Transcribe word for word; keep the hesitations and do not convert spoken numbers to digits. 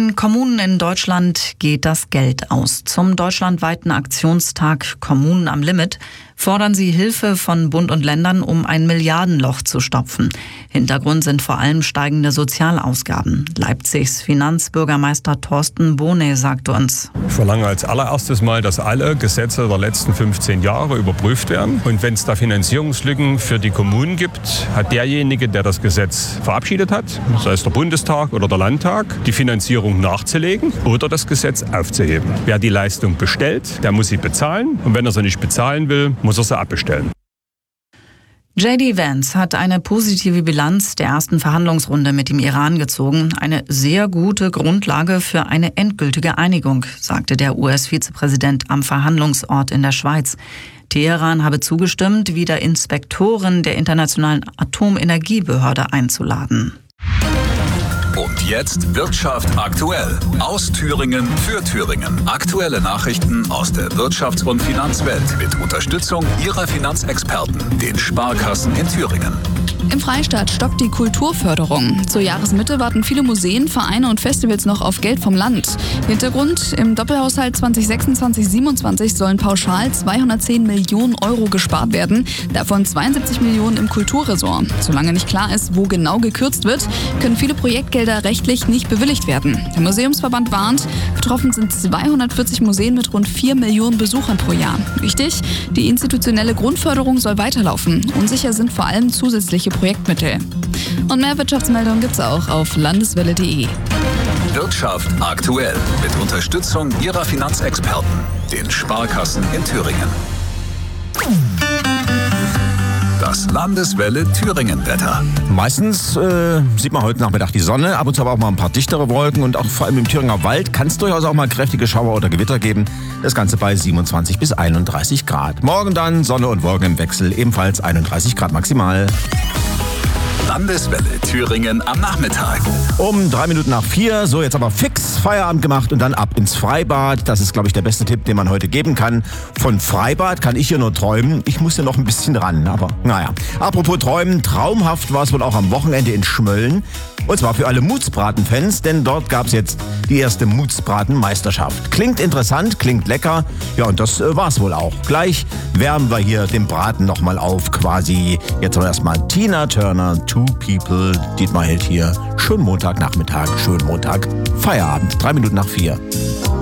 Den Kommunen in Deutschland geht das Geld aus. Zum deutschlandweiten Aktionstag Kommunen am Limit fordern sie Hilfe von Bund und Ländern, um ein Milliardenloch zu stopfen. Hintergrund sind vor allem steigende Sozialausgaben. Leipzigs Finanzbürgermeister Thorsten Bohne sagte uns: Ich verlange als allererstes mal, dass alle Gesetze der letzten fünfzehn Jahre überprüft werden. Und wenn es da Finanzierungslücken für die Kommunen gibt, hat derjenige, der das Gesetz verabschiedet hat, sei es der Bundestag oder der Landtag, die Finanzierung nachzulegen oder das Gesetz aufzuheben. Wer die Leistung bestellt, der muss sie bezahlen. Und wenn er sie nicht bezahlen will, muss er sie abbestellen. J D Vance hat eine positive Bilanz der ersten Verhandlungsrunde mit dem Iran gezogen. Eine sehr gute Grundlage für eine endgültige Einigung, sagte der U S-Vizepräsident am Verhandlungsort in der Schweiz. Teheran habe zugestimmt, wieder Inspektoren der Internationalen Atomenergiebehörde einzuladen. Und jetzt Wirtschaft aktuell. Aus Thüringen für Thüringen. Aktuelle Nachrichten aus der Wirtschafts- und Finanzwelt mit Unterstützung Ihrer Finanzexperten, den Sparkassen in Thüringen. Im Freistaat stockt die Kulturförderung. Zur Jahresmitte warten viele Museen, Vereine und Festivals noch auf Geld vom Land. Hintergrund: Im Doppelhaushalt zwanzig sechsundzwanzig siebenundzwanzig sollen pauschal zweihundertzehn Millionen Euro gespart werden, davon zweiundsiebzig Millionen im Kulturressort. Solange nicht klar ist, wo genau gekürzt wird, können viele Projektgelder rechtlich nicht bewilligt werden. Der Museumsverband warnt, betroffen sind zweihundertvierzig Museen mit rund vier Millionen Besuchern pro Jahr. Wichtig: Die institutionelle Grundförderung soll weiterlaufen. Unsicher sind vor allem zusätzliche Projektmittel. Und mehr Wirtschaftsmeldungen gibt's auch auf landeswelle punkt de. Wirtschaft aktuell mit Unterstützung Ihrer Finanzexperten, den Sparkassen in Thüringen. Das Landeswelle Thüringen-Wetter. Meistens äh, sieht man heute Nachmittag die Sonne, ab und zu aber auch mal ein paar dichtere Wolken und auch vor allem im Thüringer Wald kann es durchaus auch mal kräftige Schauer oder Gewitter geben. Das Ganze bei siebenundzwanzig bis einunddreißig Grad. Morgen dann Sonne und Wolken im Wechsel, ebenfalls einunddreißig Grad maximal. Landeswelle Thüringen am Nachmittag. Um drei Minuten nach vier, so jetzt aber fix Feierabend gemacht und dann ab ins Freibad. Das ist, glaube ich, der beste Tipp, den man heute geben kann. Von Freibad kann ich hier nur träumen. Ich muss ja noch ein bisschen ran, aber naja. Apropos träumen, traumhaft war es wohl auch am Wochenende in Schmölln. Und zwar für alle Mutzbraten-Fans, denn dort gab es jetzt die erste Mutzbraten-Meisterschaft. Klingt interessant, klingt lecker. Ja, und das äh, war's wohl auch. Gleich wärmen wir hier den Braten nochmal auf, quasi. Jetzt aber erstmal Tina Turner, Two People. Dietmar Held hier. Schönen Montagnachmittag, schönen Montag, Feierabend. Drei Minuten nach vier.